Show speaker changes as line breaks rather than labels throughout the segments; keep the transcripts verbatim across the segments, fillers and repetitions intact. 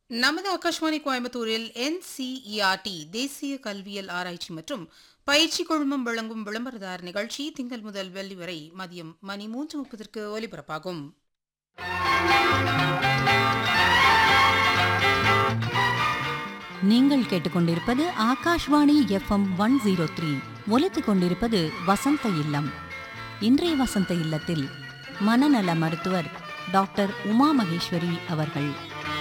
நமது ஆகாஷ்வாணி கோயம்புத்தூரில் என்சிஇஆர்டி தேசிய கல்வியல் ஆராய்ச்சி மற்றும் பயிற்சி குழுமம் வழங்கும் விளம்பரதார் நிகழ்ச்சி திங்கள் முதல் வெள்ளி வரை மதியம் மணி மூன்று முப்பதற்கு ஒலிபரப்பாகும்.
நீங்கள் கேட்டுக்கொண்டிருப்பது Akashvani FM one zero three. ஒலித்துக் கொண்டிருப்பது வசந்த இல்லம். இன்றைய வசந்த இல்லத்தில் மனநல மருத்துவர் டாக்டர் உமா மகேஸ்வரி அவர்கள்.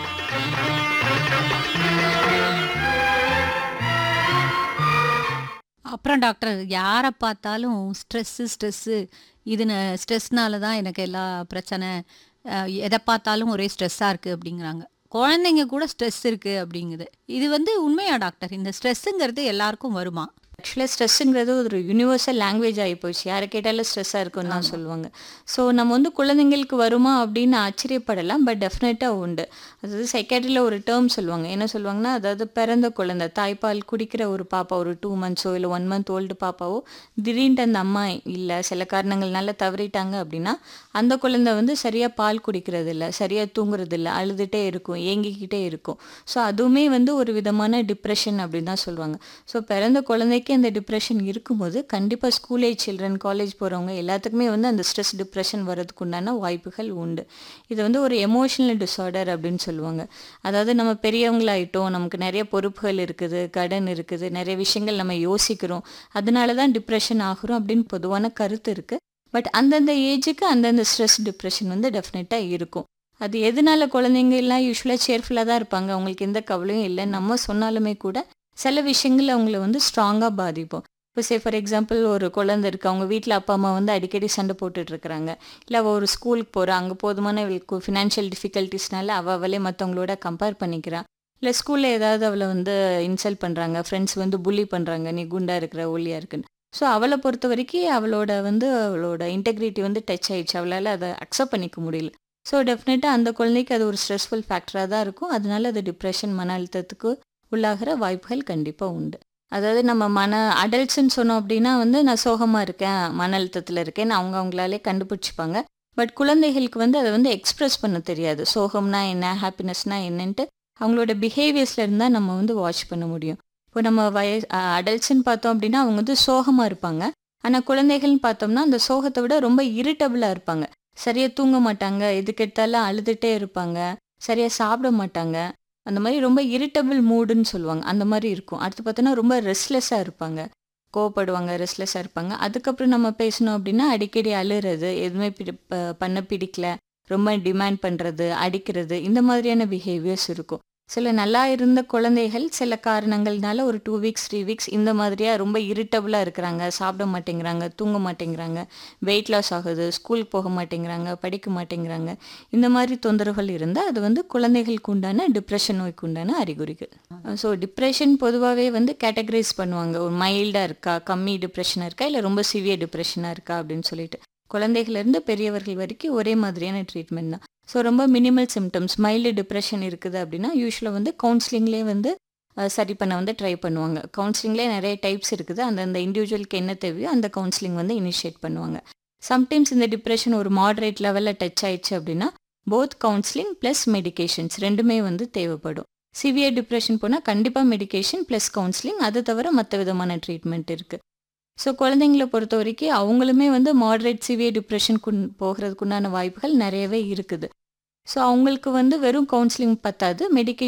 அப்புறம் டாக்டர், யாரை பார்த்தாலும் ஸ்ட்ரெஸ்ஸு ஸ்ட்ரெஸ்ஸு இது ஸ்ட்ரெஸ்னால தான் எனக்கு எல்லா பிரச்சனை, அஹ், எதை பார்த்தாலும் ஒரே ஸ்ட்ரெஸ்ஸாக இருக்குது அப்படிங்கிறாங்க. குழந்தைங்க கூட ஸ்ட்ரெஸ் இருக்குது அப்படிங்குது. இது வந்து உண்மையா டாக்டர்? இந்த ஸ்ட்ரெஸ்ஸுங்கிறது எல்லாருக்கும் வருமா?
ஆக்சுவலாக ஸ்ட்ரெஸ்ஸுங்கிறது ஒரு யூனிவர்சல் லாங்குவேஜ் ஆகிப்போச்சு. யாரை கேட்டாலும் ஸ்ட்ரெஸ்ஸாக இருக்குன்னு தான்
ஆமா.
சொல்லுவாங்க. ஸோ நம்ம வந்து குழந்தைங்களுக்கு வருமா அப்படின்னு ஆச்சரியப்படலாம். பட் டெஃபினட்டாக உண்டு. அதாவது சைக்காட்ரியில் ஒரு டேர்ம் சொல்லுவாங்க. என்ன சொல்லுவாங்கன்னா, அதாவது பிறந்த குழந்தை தாய்ப்பால் குடிக்கிற ஒரு பாப்பா, ஒரு டூ மந்த்ஸோ இல்லை ஒன் மந்த் ஓல்டு பாப்பாவோ திடீர்னு அந்த அம்மா இல்லை சில காரணங்கள்னால தவறிட்டாங்க அப்படின்னா, அந்த குழந்தை வந்து சரியாக பால் குடிக்கிறது இல்லை, சரியாக தூங்குறது இல்லை, அழுதுகிட்டே இருக்கும், ஏங்கிக்கிட்டே இருக்கும். ஸோ அதுவுமே வந்து ஒரு விதமான டிப்ரெஷன் அப்படின்னு தான் சொல்லுவாங்க. ஸோ பிறந்த குழந்தைக்கு அந்த டிப்ரெஷன் இருக்கும்போது கண்டிப்பாக ஸ்கூல் ஏஜ் சில்ட்ரன், காலேஜ் போகிறவங்க எல்லாத்துக்குமே வந்து அந்த ஸ்ட்ரெஸ் டிப்ரெஷன் வரதுக்கு உண்டான வாய்ப்புகள் உண்டு. இது வந்து ஒரு எமோஷனல் டிஸார்டர் அப்படின்னு சொல்லுவாங்க. அதாவது நம்ம பெரியவங்களாயிட்டோம், நமக்கு நிறைய பொறுப்புகள் இருக்குது, கடன் இருக்குது, நிறைய விஷயங்கள் நம்ம யோசிக்கிறோம், அதனால தான் டிப்ரெஷன் ஆகுறோம் அப்படின்னு பொதுவான கருத்து இருக்குது. பட் அந்தந்த ஏஜுக்கு அந்தந்த ஸ்ட்ரெஸ் டிப்ரெஷன் வந்து டெஃபினட்டாக இருக்கும். அது எதனால குழந்தைங்க எல்லாம் யூஸ்வலாக சேர்ஃபுல்லாக தான் இருப்பாங்க, அவங்களுக்கு எந்த கவலையும் இல்லை நம்ம சொன்னாலுமே கூட சில விஷயங்கள் அவங்கள வந்து ஸ்ட்ராங்காக பாதிப்போம். இப்போ சே ஃபார் எக்ஸாம்பிள் ஒரு குழந்தை இருக்குது, அவங்க வீட்டில் அப்பா அம்மா வந்து அடிக்கடி சண்டை போட்டுட்டு இருக்கிறாங்க, இல்லை அவள் ஒரு ஸ்கூலுக்கு போகிறா, அங்கே போதுமான அவளுக்கு ஃபினான்ஷியல் டிஃபிகல்ட்டிஸ்னால அவள் அவளே மற்றவங்களோட கம்பேர் பண்ணிக்கிறான், இல்லை ஸ்கூலில் ஏதாவது அவளை வந்து இன்சல்ட் பண்ணுறாங்க, ஃப்ரெண்ட்ஸ் வந்து புல்லி பண்ணுறாங்க, நீ குண்டா இருக்கிற ஒல்லியாக இருக்குன்னு. ஸோ அவளை பொறுத்த வரைக்கும் அவளோட வந்து அவளோட இன்டெகிரிட்டி வந்து டச் ஆயிடுச்சு, அவளால் அதை அக்செப்ட் பண்ணிக்க முடியல. ஸோ டெஃபினட்டாக அந்த குழந்தைக்கு அது ஒரு ஸ்ட்ரெஸ்ஃபுல் ஃபேக்டராக தான் இருக்கும். அதனால அது டிப்ரெஷன், மன அழுத்தத்துக்கு உள்ளாகிற வாய்ப்புகள் கண்டிப்பாக உண்டு. அதாவது நம்ம மன அடல்ட்ஸ்ன்னு சொன்னோம் அப்படின்னா வந்து நான் சோகமாக இருக்கேன், மன அழுத்தத்தில் இருக்கேன்னு அவங்க அவங்களாலே கண்டுபிடிச்சிப்பாங்க. பட் குழந்தைகளுக்கு வந்து அதை வந்து எக்ஸ்ப்ரெஸ் பண்ண தெரியாது. சோகம்னா என்ன, ஹாப்பினஸ்னா என்னன்ட்டு அவங்களோட பிஹேவியர்ஸ்ல இருந்தால் நம்ம வந்து வாட்ச் பண்ண முடியும். இப்போ நம்ம வயசு அடல்ட்ஸ்ன்னு பார்த்தோம் அப்படின்னா அவங்க வந்து சோகமாக இருப்பாங்க. ஆனால் குழந்தைகள்னு பார்த்தோம்னா அந்த சோகத்தை விட ரொம்ப இரிட்டபிளாக இருப்பாங்க. சரியாக தூங்க மாட்டாங்க, எதுக்கு எடுத்தாலும் அழுதுகிட்டே இருப்பாங்க, சரியாக சாப்பிட மாட்டாங்க. அந்த மாதிரி ரொம்ப இரிட்டபிள் மூடுன்னு சொல்லுவாங்க, அந்த மாதிரி இருக்கும். அடுத்து பார்த்தோன்னா ரொம்ப ரெஸ்ட்லெஸ்ஸாக இருப்பாங்க, கோவப்படுவாங்க, ரெஸ்ட்லெஸ்ஸாக இருப்பாங்க. அதுக்கப்புறம் நம்ம பேசணும் அப்படின்னா அடிக்கடி அழுறது, எதுவுமே பிடி ப- பண்ண பிடிக்கல, ரொம்ப டிமாண்ட் பண்ணுறது, அடிக்கிறது, இந்த மாதிரியான பிஹேவியர்ஸ் இருக்கும். சில நல்லா இருந்த குழந்தைகள் சில காரணங்கள்னால ஒரு டூ வீக்ஸ் த்ரீ வீக்ஸ் இந்த மாதிரியா ரொம்ப இரிட்டபிளாக இருக்கிறாங்க, சாப்பிட மாட்டேங்கிறாங்க, தூங்க மாட்டேங்கிறாங்க, வெயிட் லாஸ் ஆகுது, ஸ்கூலுக்கு போக மாட்டேங்கிறாங்க, படிக்க மாட்டேங்கிறாங்க. இந்த மாதிரி தொந்தரவுகள் இருந்தால் அது வந்து குழந்தைகளுக்கு உண்டான டிப்ரெஷன் நோய்க்கு உண்டான அறிகுறிகள். ஸோ டிப்ரெஷன் பொதுவாகவே வந்து கேட்டகரைஸ் பண்ணுவாங்க. ஒரு மைல்டாக இருக்கா, கம்மி டிப்ரெஷனாக இருக்கா, இல்லை ரொம்ப சிவியர் டிப்ரெஷனாக இருக்கா அப்படின்னு சொல்லிட்டு. குழந்தைகள்லேருந்து பெரியவர்கள் வரைக்கும் ஒரே மாதிரியான ட்ரீட்மெண்ட் தான். ஸோ ரொம்ப மினிமல் சிம்டம்ஸ் மைல்டு டிப்ரெஷன் இருக்குது அப்படின்னா யூஸ்வலாக வந்து கவுன்சிலிங்லேயே வந்து அஹ், சரி பண்ண வந்து ட்ரை பண்ணுவாங்க. கவுன்சிலிங்லேயே நிறைய டைப்ஸ் இருக்குது. அந்தந்த இண்டிவிஜுவலுக்கு என்ன தேவையோ அந்த கவுன்சிலிங் வந்து இனிஷியேட் பண்ணுவாங்க. சம்டைம்ஸ் இந்த டிப்ரெஷன் ஒரு மாடரேட் லெவலில் டச் ஆயிடுச்சு அப்படின்னா போத் கவுன்சிலிங் ப்ளஸ் மெடிகேஷன்ஸ் ரெண்டுமே வந்து தேவைப்படும். சிவியர் டிப்ரெஷன் போனால் கண்டிப்பாக மெடிகேஷன் ப்ளஸ் கவுன்சிலிங், அது தவிர மற்ற விதமான ட்ரீட்மெண்ட் இருக்குது. ஸோ குழந்தைங்களை பொறுத்த வரைக்கும் அவங்களுமே வந்து மாடரேட் சிவியர் டிப்ரெஷனுக்கு போகிறதுக்குண்டான வாய்ப்புகள் நிறையவே இருக்குது. ஸோ அவங்களுக்கு வந்து வெறும் கவுன்சிலிங் பத்தாது, மெடிகேஷன்